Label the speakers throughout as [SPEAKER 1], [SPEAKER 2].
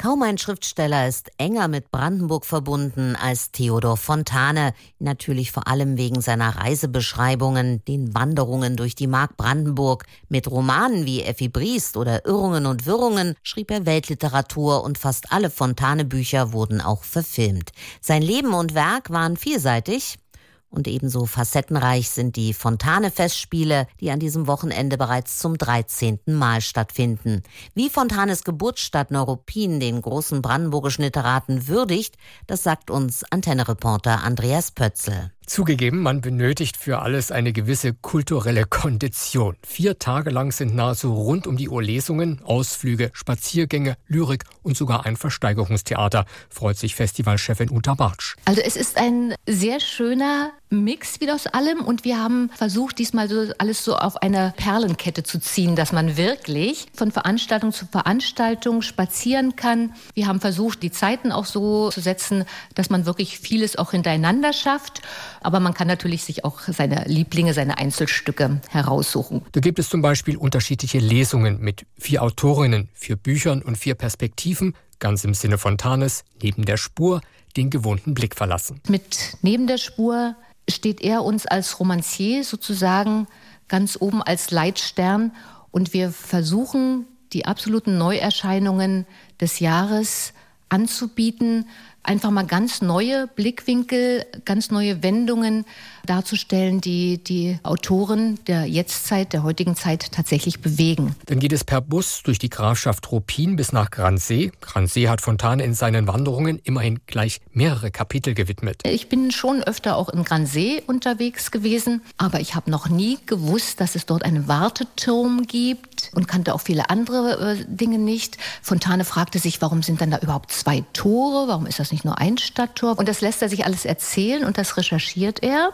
[SPEAKER 1] Kaum ein Schriftsteller ist enger mit Brandenburg verbunden als Theodor Fontane. Natürlich vor allem wegen seiner Reisebeschreibungen, den Wanderungen durch die Mark Brandenburg. Mit Romanen wie Effi Briest oder Irrungen und Wirrungen schrieb er Weltliteratur und fast alle Fontane-Bücher wurden auch verfilmt. Sein Leben und Werk waren vielseitig. Und ebenso facettenreich sind die Fontane-Festspiele, die an diesem Wochenende bereits zum 13. Mal stattfinden. Wie Fontanes Geburtsstadt Neuruppin den großen brandenburgischen Literaten würdigt, das sagt uns Antenne-Reporter Andreas Pötzl.
[SPEAKER 2] Zugegeben, man benötigt für alles eine gewisse kulturelle Kondition. 4 Tage lang sind nahezu rund um die Uhr Lesungen, Ausflüge, Spaziergänge, Lyrik und sogar ein Versteigerungstheater, freut sich Festivalchefin Uta Bartsch.
[SPEAKER 3] Also es ist ein sehr schöner Mix wieder aus allem und wir haben versucht, diesmal so alles so auf eine Perlenkette zu ziehen, dass man wirklich von Veranstaltung zu Veranstaltung spazieren kann. Wir haben versucht, die Zeiten auch so zu setzen, dass man wirklich vieles auch hintereinander schafft. Aber man kann natürlich sich auch seine Lieblinge, seine Einzelstücke heraussuchen.
[SPEAKER 2] Da gibt es zum Beispiel unterschiedliche Lesungen mit 4 Autorinnen, 4 Büchern und 4 Perspektiven, ganz im Sinne Fontanes, neben der Spur, den gewohnten Blick verlassen.
[SPEAKER 3] Mit neben der Spur steht er uns als Romancier sozusagen ganz oben als Leitstern. Und wir versuchen, die absoluten Neuerscheinungen des Jahres anzubieten, einfach mal ganz neue Blickwinkel, ganz neue Wendungen darzustellen, die Autoren der Jetztzeit, der heutigen Zeit tatsächlich bewegen.
[SPEAKER 2] Dann geht es per Bus durch die Grafschaft Ruppin bis nach Gransee. Gransee hat Fontane in seinen Wanderungen immerhin gleich mehrere Kapitel gewidmet.
[SPEAKER 3] Ich bin schon öfter auch in Gransee unterwegs gewesen, aber ich habe noch nie gewusst, dass es dort einen Warteturm gibt und kannte auch viele andere Dinge nicht. Fontane fragte sich, warum sind dann da überhaupt 2 Tore? Warum ist das nicht nur ein Stadttor? Und das lässt er sich alles erzählen und das recherchiert er.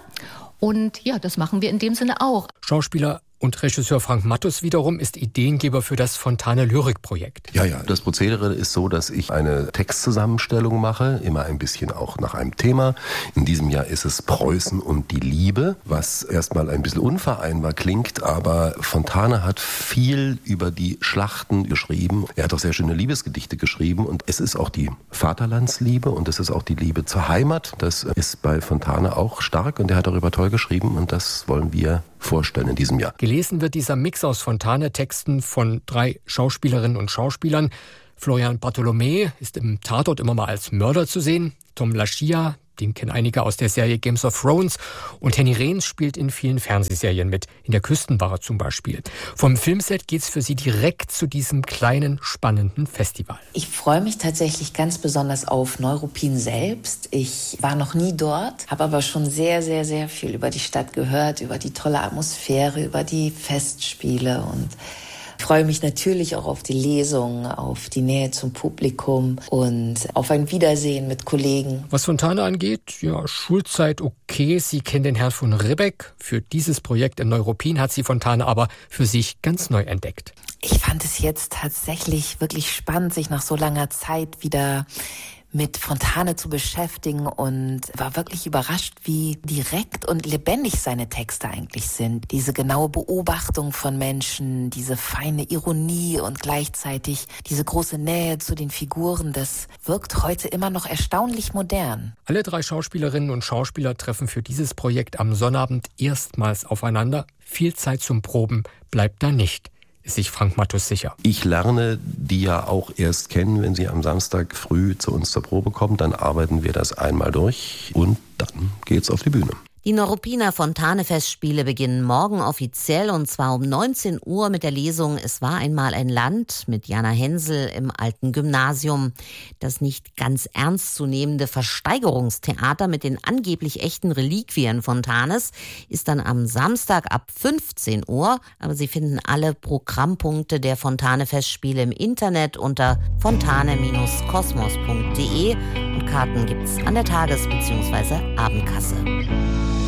[SPEAKER 3] Und ja, das machen wir in dem Sinne auch.
[SPEAKER 2] Schauspieler und Regisseur Frank Matthus wiederum ist Ideengeber für das Fontane-Lyrik-Projekt.
[SPEAKER 4] Ja, das Prozedere ist so, dass ich eine Textzusammenstellung mache, immer ein bisschen auch nach einem Thema. In diesem Jahr ist es Preußen und die Liebe, was erstmal ein bisschen unvereinbar klingt, aber Fontane hat viel über die Schlachten geschrieben. Er hat auch sehr schöne Liebesgedichte geschrieben und es ist auch die Vaterlandsliebe und es ist auch die Liebe zur Heimat. Das ist bei Fontane auch stark und er hat darüber toll geschrieben und das wollen wir vorstellen in diesem Jahr.
[SPEAKER 2] Gelesen wird dieser Mix aus Fontane-Texten von 3 Schauspielerinnen und Schauspielern. Florian Bartholomä ist im Tatort immer mal als Mörder zu sehen. Tom Laschia, den kennen einige aus der Serie Games of Thrones. Und Henny Rehns spielt in vielen Fernsehserien mit. In der Küstenwache zum Beispiel. Vom Filmset geht's für sie direkt zu diesem kleinen, spannenden Festival.
[SPEAKER 5] Ich freue mich tatsächlich ganz besonders auf Neuruppin selbst. Ich war noch nie dort, habe aber schon sehr, sehr, sehr viel über die Stadt gehört, über die tolle Atmosphäre, über die Festspiele und ich freue mich natürlich auch auf die Lesung, auf die Nähe zum Publikum und auf ein Wiedersehen mit Kollegen.
[SPEAKER 2] Was Fontane angeht, ja, Schulzeit okay. Sie kennt den Herrn von Ribbeck. Für dieses Projekt in Neuruppin hat sie Fontane aber für sich ganz neu entdeckt.
[SPEAKER 5] Ich fand es jetzt tatsächlich wirklich spannend, sich nach so langer Zeit wieder mit Fontane zu beschäftigen und war wirklich überrascht, wie direkt und lebendig seine Texte eigentlich sind. Diese genaue Beobachtung von Menschen, diese feine Ironie und gleichzeitig diese große Nähe zu den Figuren, das wirkt heute immer noch erstaunlich modern.
[SPEAKER 2] Alle 3 Schauspielerinnen und Schauspieler treffen für dieses Projekt am Sonnabend erstmals aufeinander. Viel Zeit zum Proben bleibt da nicht. Ist sich Frank Matthus sicher.
[SPEAKER 4] Ich lerne die ja auch erst kennen, wenn sie am Samstag früh zu uns zur Probe kommen. Dann arbeiten wir das einmal durch und dann geht's auf die Bühne.
[SPEAKER 1] Die Neuruppiner Fontane-Festspiele beginnen morgen offiziell und zwar um 19 Uhr mit der Lesung Es war einmal ein Land mit Jana Hensel im alten Gymnasium. Das nicht ganz ernstzunehmende Versteigerungstheater mit den angeblich echten Reliquien Fontanes ist dann am Samstag ab 15 Uhr. Aber Sie finden alle Programmpunkte der Fontane-Festspiele im Internet unter fontane-kosmos.de und Karten gibt's an der Tages- bzw. Abendkasse.